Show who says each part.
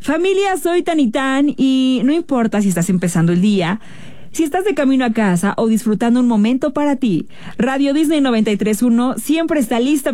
Speaker 1: Familia, soy Tan y Tan y no importa si estás empezando el día, si estás de camino a casa o disfrutando un momento para ti, Radio Disney 93.1 siempre está lista